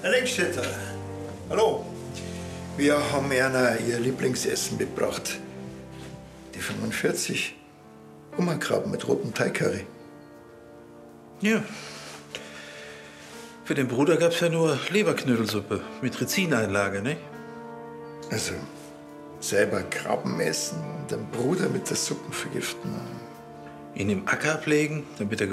Herr Leckstädter, hallo. Wir haben Erna ihr Lieblingsessen mitgebracht. Die 45. Hummerkrabben mit rotem Teigcurry. Ja. Für den Bruder gab's ja nur Leberknödelsuppe mit Rizineinlage, ne? Also, selber Krabben essen und den Bruder mit der Suppe vergiften. Ihn im Acker ablegen, damit er